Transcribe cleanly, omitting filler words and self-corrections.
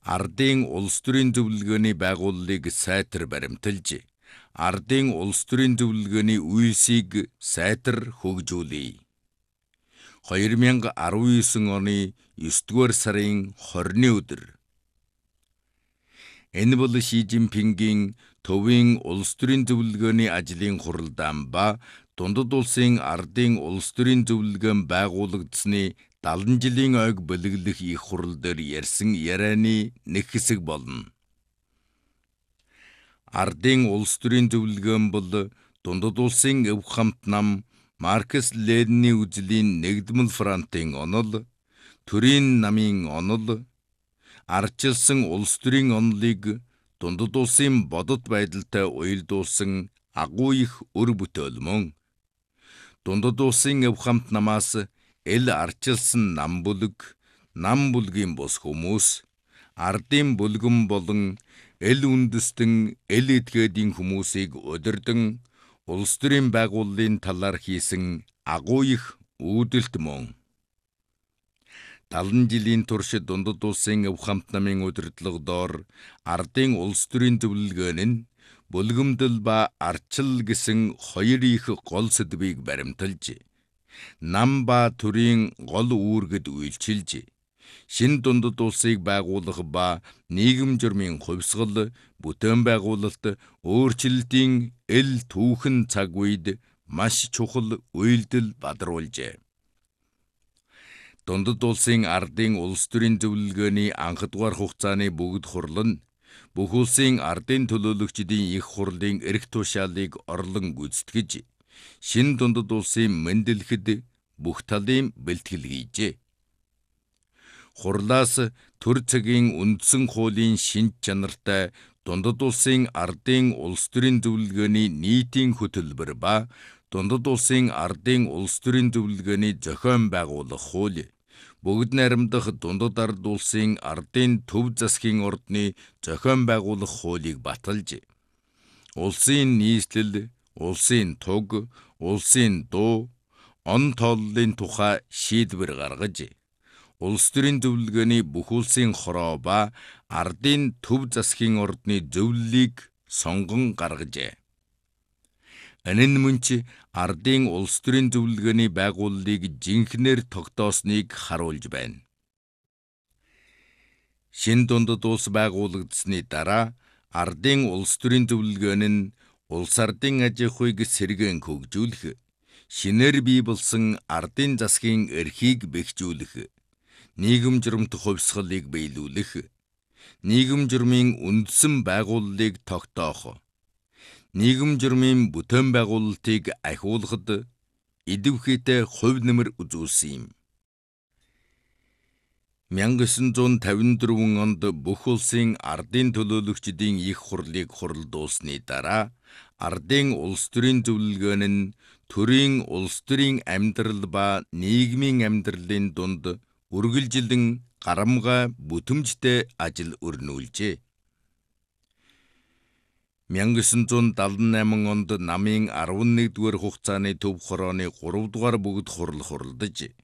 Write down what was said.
Ардын улс төрийн зөвлөгөөний байгууллагыг сайтар баримталж, ардын улс төрийн зөвлөгөөний үйлсийг сайтар хөгжүүлье. 2019 оны 9-р сарын 20-ны өдөр. Энэ бол Ши Жинпингийн төвийн улс төрийн зөвлөгөөний ажлын хуралдаан ба Дундад улсын ардын улс төрийн зөвлөгөөн байгуулагдсны 70 жилийн ойг бэлэглэх их хурал дээр ярьсан ярианы нэг хэсэг болно. Ардын улс төрийн зөвлөгөөн бол Дундад улсын өв хамт нам Маркс Ленинийн үзлийн нэгдмэл фронтын онол, төрийн намын онол, ардчилсан улс төрийн онолыг Дундад улсын бодит байдалтай уялдуулсан агуу их өр бүтээл мөн. Дундад улсын өв хамт намаас эл ардчилсан нам бүлгийн бус хүмүүс, ардын бүлгэн болон эл үндэстэн эл этгээдийн хүмүүсийг удирдан улс төрийн байгууллын талаар хийсэн агуу их үүдэлт мөн. 70 жилийн турш Дундад улсын өв хамт намын удирдлага доор ардын улс төрийн зөвлөгөөн нь бүлгэмдэл ба ардчил гэсэн хоёр их гол сэдвийг баримталж, нам ба төрийн гол үүргэд үйлчилж, шинэ Дундад улсыг байгуулах ба нийгэм журмын хувьсгал, бүтээн байгуулалт, өөрчлөлтийн эл түүхэн цаг үед маш чухал үйлдэл бадруулжээ. Дундад улсын ардын улс төрийн зөвлөгөөний анхдугаар хугацааны бүгд хурал нь бүх улсын ардын төлөөлөгчдийн их хурлын эрх тушаалыг орлон гүйцэтгэж, шинэ Дундад улсын мэндэлэхэд бүх талын бэлтгэл хийжээ. Хурлаас төр цагийн үндсэн хуулийн шинж чанартай Дундад улсын ардын улс төрийн зөвлөгөөний нийтийн хөтөлбөр ба Дундад улсын ардын улс төрийн зөвлөгөөний зохион байгуулах хууль, бүгд найрамдах Дундад ард улсын ардын төв засгийн ордны зохион байгуулах хуулийг баталж, улсын нийслэл, улсын туг, улсын дуу, он тооллын тухай шийдвэр гаргаж, улс төрийн зөвлөгөөний бүх улсын хороо ба ардын төв засгийн ордны зөвлөлийг сонгон гаргажээ. Энэ нь мөн ч ардын улс төрийн зөвлөгөөний байгууллыг жинхнээр тогтоосныг харуулж байна. Шинэ Дундад улс байгуулагдсны дараа ардын улс төрийн зөвлөгөөн нь улс ардын аж ахуйг сэргээн хөгжүүлэх, шинээр бий болсон ардын засгийн эрхийг бэхжүүлэх, нийгэм журамт хувьсгалыг биелүүлэх, нийгэм журмын үндсэн байгууллыг тогтоох, нийгэм журмын бүтээн байгуулалтыг ахиулахад идэвхтэй хувь нэмэр үзүүлсэн юм. 1954 онд бүх улсын ардын төлөөлөгчдийн их хурлыг хуралдуулсны дараа ардын улс төрийн зөвлөгөөн нь төрийн улс төрийн амьдрал ба нийгмийн амьдралын дунд үргэлжилэн гарамгай бүтэмжтэй ажил өрнүүлжээ. 1978 онд намын 11-р хугацааны төв хорооны 3-р бүгд хурал хуралдаж,